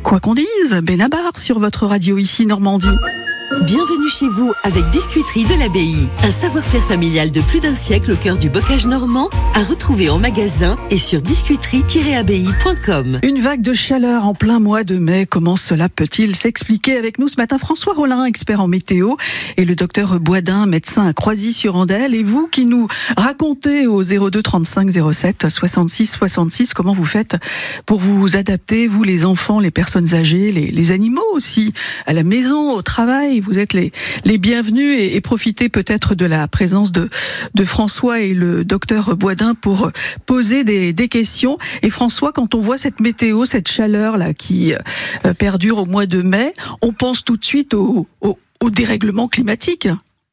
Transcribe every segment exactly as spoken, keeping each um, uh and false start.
Quoi qu'on dise, Benabar sur votre radio ici Normandie. Bienvenue chez vous avec Biscuiterie de l'Abbaye. Un savoir-faire familial de plus d'un siècle au cœur du bocage normand, à retrouver en magasin et sur biscuiterie tiret abbaye point com. Une vague de chaleur en plein mois de mai, comment cela peut-il s'expliquer? Avec nous ce matin François Rollin, expert en météo, et le docteur Boisdin, médecin à Croisy-sur-Andelle. Et vous qui nous racontez au zéro deux trente-cinq zéro sept soixante-six soixante-six comment vous faites pour vous adapter, vous les enfants, les personnes âgées, les, les animaux aussi, à la maison, au travail. Vous êtes les, les bienvenus et, et profitez peut-être de la présence de, de François et le docteur Boisdin pour poser des, des questions. Et François, quand on voit cette météo, cette chaleur là qui euh, perdure au mois de mai, on pense tout de suite au, au, au dérèglement climatique.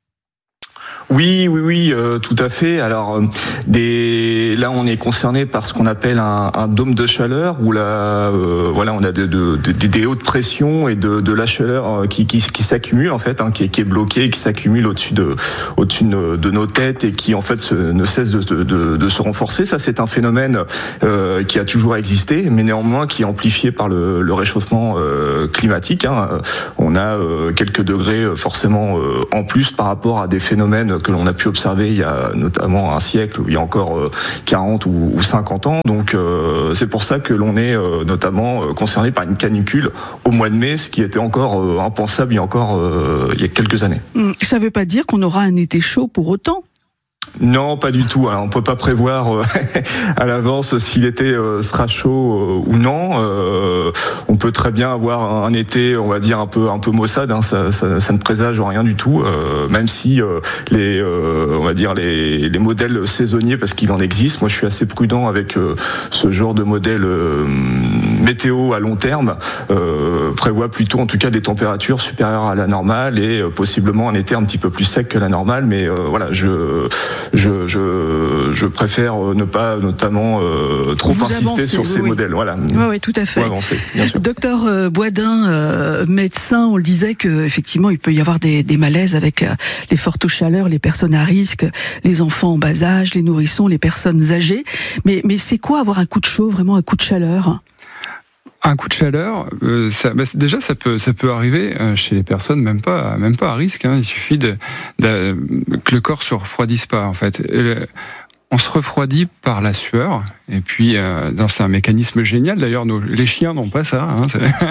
Oui, oui, oui, euh, tout à fait. Alors, des... là, on est concerné par ce qu'on appelle un, un dôme de chaleur, où là, euh, voilà, on a de, de, de, des hautes pressions et de, de la chaleur qui, qui, qui s'accumule en fait, hein, qui, est, qui est bloquée, qui s'accumule au-dessus de, au-dessus de, de nos têtes et qui en fait se, ne cesse de, de, de, de se renforcer. Ça, c'est un phénomène euh, qui a toujours existé, mais néanmoins qui est amplifié par le, le réchauffement euh, climatique. Hein. On a euh, quelques degrés forcément euh, en plus par rapport à des phénomènes que l'on a pu observer il y a notamment un siècle, ou il y a encore quarante ou cinquante ans. Donc euh, c'est pour ça que l'on est euh, notamment concerné par une canicule au mois de mai, ce qui était encore euh, impensable il y a encore euh, il y a quelques années. Ça ne veut pas dire qu'on aura un été chaud pour autant? Non, pas du tout. Alors, on peut pas prévoir euh, à l'avance si l'été euh, sera chaud euh, ou non. Euh, on peut très bien avoir un été, on va dire un peu un peu maussade. Hein, ça, ça, ça ne présage rien du tout. Euh, même si euh, les, euh, on va dire les, les modèles saisonniers, parce qu'il en existe. Moi, je suis assez prudent avec euh, ce genre de modèle euh, météo à long terme. Euh, prévoit plutôt, en tout cas, des températures supérieures à la normale et euh, possiblement un été un petit peu plus sec que la normale. Mais euh, voilà, je Je, je, je préfère ne pas notamment euh, trop Vous insister avancez, sur ces oui. modèles. Voilà. Oui, oui, tout à fait. Avancer, bien sûr. Docteur euh, Boisdin, euh, médecin, on le disait que effectivement il peut y avoir des, des malaises avec euh, les fortes chaleurs, les personnes à risque, les enfants en bas âge, les nourrissons, les personnes âgées. Mais, mais c'est quoi avoir un coup de chaud, vraiment un coup de chaleur ? Un coup de chaleur, euh, ça, bah, déjà ça peut ça peut arriver euh, chez les personnes même pas même pas à risque. Hein, il suffit de, de que le corps se refroidisse pas en fait. Le, on se refroidit par la sueur et puis euh, c'est un mécanisme génial. D'ailleurs, nos, les chiens n'ont pas ça. Hein,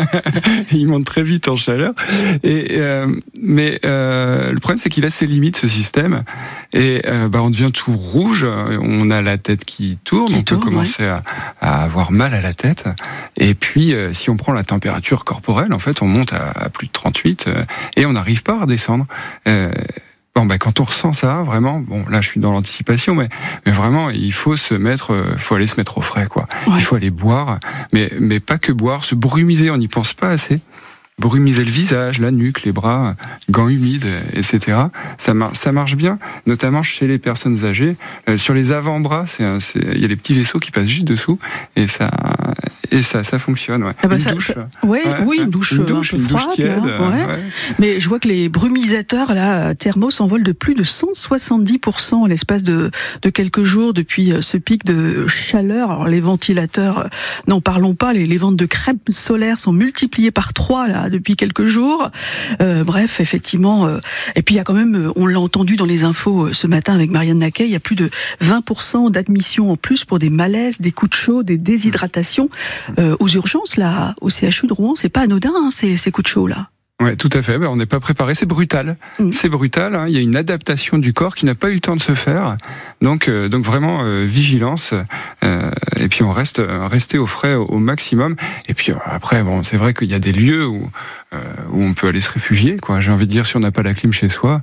ils montent très vite en chaleur. Et euh, mais euh, le problème c'est qu'il a ses limites ce système et euh, bah on devient tout rouge. On a la tête qui tourne. Qui on tourne, peut commencer ouais. à, à avoir mal à la tête. Et puis euh, si on prend la température corporelle, en fait, on monte à, à plus de trente-huit euh, et on n'arrive pas à redescendre. Euh, Bon, ben, quand on ressent ça, vraiment, bon, là, je suis dans l'anticipation, mais, mais vraiment, il faut se mettre, euh, faut aller se mettre au frais, quoi. Ouais. Il faut aller boire, mais, mais pas que boire, se brumiser, on n'y pense pas assez. Brumiser le visage, la nuque, les bras, gants humides, et cetera. Ça, mar- ça marche bien, notamment chez les personnes âgées. Euh, sur les avant-bras, c'est, un, c'est, il y a les petits vaisseaux qui passent juste dessous, et ça, et ça, ça fonctionne. Ouais. Ah bah une ça, douche, ça, ouais, ouais, oui, une douche, une douche un peu une froide, douche tiède, là, ouais. Ouais. Mais je vois que les brumisateurs là, thermos s'envolent de plus de cent soixante-dix pour cent en l'espace de, de quelques jours depuis ce pic de chaleur. Alors les ventilateurs, n'en parlons pas. Les, les ventes de crème solaire sont multipliées par trois là depuis quelques jours. Euh, bref, effectivement. Euh, et puis il y a quand même, on l'a entendu dans les infos ce matin avec Marianne Naquet, il y a plus de vingt pour cent d'admissions en plus pour des malaises, des coups de chaud, des déshydratations euh, aux urgences là, au C H U de Rouen. C'est pas anodin hein, ces, ces coups de chaud là. Ouais, tout à fait. Ben, on n'est pas préparé. C'est brutal. Mmh. C'est brutal. Hein. Il y a une adaptation du corps qui n'a pas eu le temps de se faire. Donc, euh, donc vraiment euh, vigilance. Euh, et puis on reste euh, rester au frais au, au maximum. Et puis euh, après, bon, c'est vrai qu'il y a des lieux où euh, où on peut aller se réfugier. Quoi. J'ai envie de dire, si on n'a pas la clim chez soi.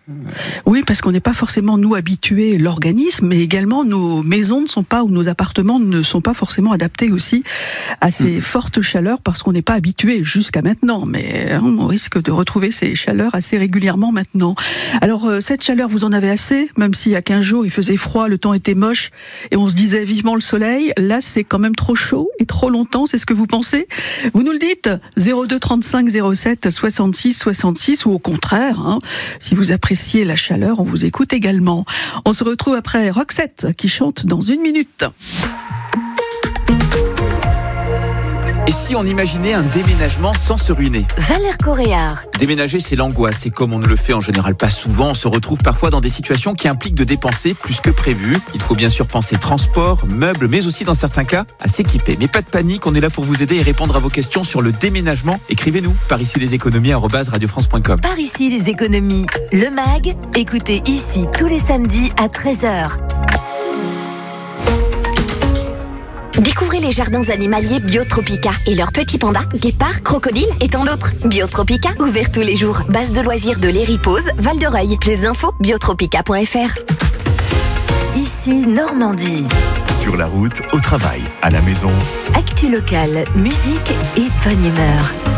Oui, parce qu'on n'est pas forcément, nous, habitués, l'organisme, mais également nos maisons ne sont pas, ou nos appartements ne sont pas forcément adaptés aussi à ces mmh. fortes chaleurs, parce qu'on n'est pas habitué jusqu'à maintenant, mais on risque de retrouver ces chaleurs assez régulièrement maintenant. Alors, euh, cette chaleur, vous en avez assez, même s'il y a quinze jours, il faisait froid, le temps était moche, et on se disait vivement le soleil. Là, c'est quand même trop chaud et trop longtemps, c'est ce que vous pensez? Vous nous le dites, zéro deux trente-cinq zéro sept soixante-six soixante-six, ou au contraire, hein, si vous appréciez la chaleur, on vous écoute également. On se retrouve après Roxette qui chante dans une minute. Et si on imaginait un déménagement sans se ruiner? Valère Coréard. Déménager, c'est l'angoisse. Et comme on ne le fait en général pas souvent, on se retrouve parfois dans des situations qui impliquent de dépenser plus que prévu. Il faut bien sûr penser transport, meubles, mais aussi dans certains cas à s'équiper. Mais pas de panique, on est là pour vous aider et répondre à vos questions sur le déménagement. Écrivez-nous par ici les économies arobase radio france point com. Par ici les économies. Le MAG, écoutez ici tous les samedis à treize heures. Découvrez les jardins animaliers Biotropica et leurs petits pandas, guépards, crocodiles et tant d'autres. Biotropica, ouvert tous les jours. Base de loisirs de l'Héripose, Val d'Oreuil. Plus d'infos, biotropica point f r. Ici Normandie. Sur la route, au travail, à la maison. Actu locale, musique et bonne humeur.